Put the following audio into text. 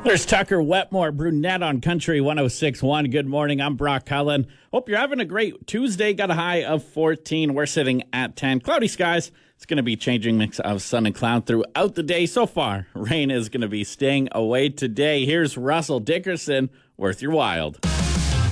There's Tucker Wetmore, Brunette on Country 106.1. Good morning. I'm Brock Cullen. Hope you're having a great Tuesday. Got a high of 14. We're sitting at 10. Cloudy skies. It's going to be changing mix of sun and cloud throughout the day. So far, rain is going to be staying away today. Here's Russell Dickerson, Worth Your Wild.